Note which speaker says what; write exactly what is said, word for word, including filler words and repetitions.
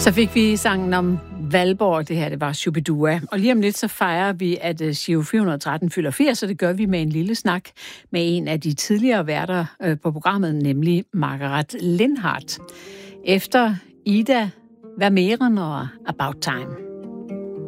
Speaker 1: Så fik vi sangen om Valborg, det her det var Shubidua. Og lige om lidt så fejrer vi, at Giro fire hundrede og tretten fylder firs, og det gør vi med en lille snak med en af de tidligere værter på programmet, nemlig Margaret Lindhardt. Efter Ida Vermeeren og About Time.